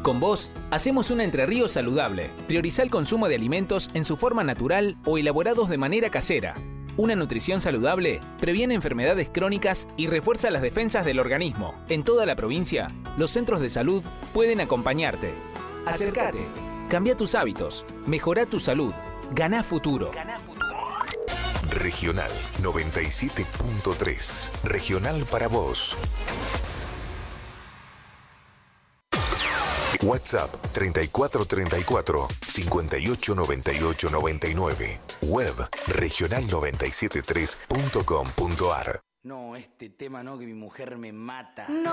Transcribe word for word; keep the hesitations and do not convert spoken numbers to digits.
Con vos, hacemos una Entre Ríos saludable. Prioriza el consumo de alimentos en su forma natural o elaborados de manera casera. Una nutrición saludable previene enfermedades crónicas y refuerza las defensas del organismo. En toda la provincia, los centros de salud pueden acompañarte. Acércate, cambia tus hábitos, mejora tu salud, ganá futuro. Regional noventa y siete punto tres. Regional para vos. WhatsApp treinta y cuatro treinta y cuatro, cincuenta y ocho noventa y ocho noventa y nueve. Web regional noventa y siete punto tres punto com punto ar. No, este tema no, que mi mujer me mata. No.